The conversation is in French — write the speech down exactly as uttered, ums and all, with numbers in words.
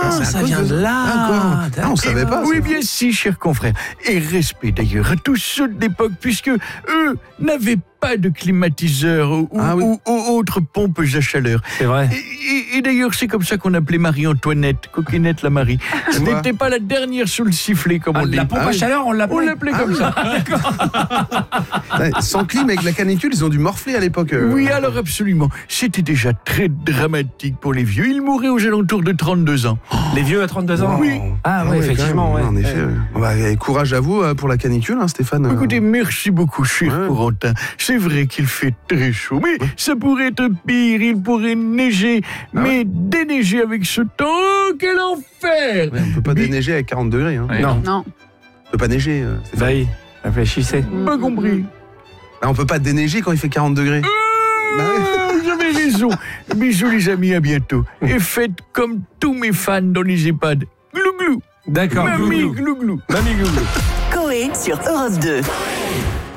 Ah, c'est à ça cause vient de là. Ah, quoi. Ah, on savait pas. Oui, ça. bien si, chers confrères. Et respect d'ailleurs à tous ceux de l'époque, puisque eux n'avaient pas de climatiseur ou, Ah oui. ou, ou autres pompes à chaleur. C'est vrai. Et, et- et d'ailleurs, c'est comme ça qu'on appelait Marie-Antoinette, coquinette la Marie. Ce Moi. n'était pas la dernière sous le sifflet, comme Ah, on dit. la pompe Ah à oui. chaleur, on On l'appelait. l'appelait comme ça. Ouais, sans clim, avec la canicule, ils ont dû morfler à l'époque. euh. Oui, alors absolument. C'était déjà très dramatique pour les vieux. Ils mouraient aux alentours de trente-deux ans. Les vieux à trente-deux ans. Oui. Ah ouais, quand effectivement. même, Ouais. En effet. ouais. Bon, bah, eh, courage à vous euh, pour la canicule, hein, Stéphane. euh. Écoutez, merci beaucoup, cher Ouais. Corentin. C'est vrai qu'il fait très chaud, mais ça pourrait être pire. Il pourrait neiger, Ah mais déneiger avec ce temps, oh, quel enfer! Ouais, on peut pas Mais- déneiger à quarante degrés. Hein. Ouais. Non. Non. On peut pas neiger. euh, Stéphane. Bah oui, réfléchissez. Pas compris. Ah, on peut pas déneiger quand il fait quarante degrés. Bah ouais. Ah, vous avez raison. Bisous les amis, à bientôt. Et faites comme tous mes fans dans les EHPAD. Glou glou. D'accord. Mamie glou glou. Mamie Google. Coé sur Europe deux.